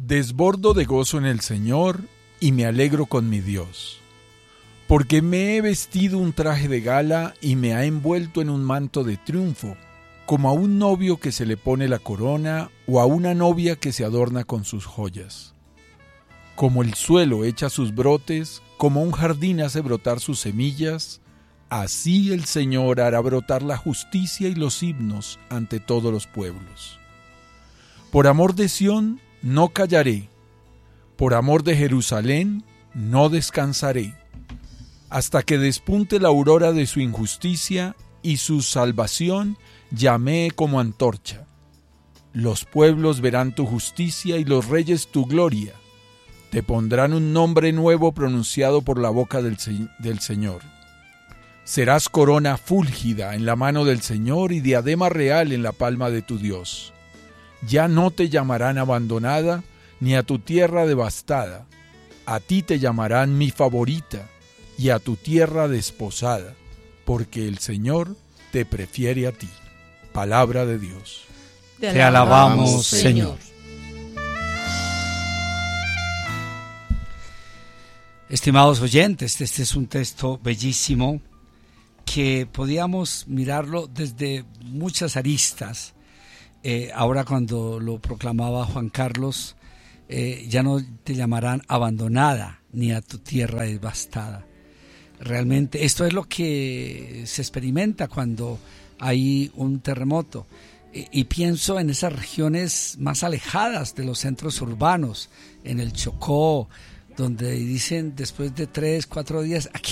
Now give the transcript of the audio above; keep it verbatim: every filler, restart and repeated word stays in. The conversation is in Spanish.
Desbordo de gozo en el Señor y me alegro con mi Dios, porque me he vestido un traje de gala y me ha envuelto en un manto de triunfo, como a un novio que se le pone la corona o a una novia que se adorna con sus joyas. Como el suelo echa sus brotes, como un jardín hace brotar sus semillas, así el Señor hará brotar la justicia y los himnos ante todos los pueblos. Por amor de Sión no callaré, por amor de Jerusalén no descansaré, hasta que despunte la aurora de su injusticia y su salvación llamee como antorcha. Los pueblos verán tu justicia y los reyes tu gloria. Te pondrán un nombre nuevo pronunciado por la boca del, del Señor. Serás corona fúlgida en la mano del Señor y diadema real en la palma de tu Dios. Ya no te llamarán abandonada, ni a tu tierra devastada. A ti te llamarán mi favorita, y a tu tierra desposada, porque el Señor te prefiere a ti. Palabra de Dios. Te, te alabamos, Señor. Estimados oyentes, este es un texto bellísimo que podíamos mirarlo desde muchas aristas. Eh, ahora cuando lo proclamaba Juan Carlos, eh, ya no te llamarán abandonada ni a tu tierra devastada. Realmente esto es lo que se experimenta cuando hay un terremoto. Y, y pienso en esas regiones más alejadas de los centros urbanos, en el Chocó, donde dicen después de tres, cuatro días, aquí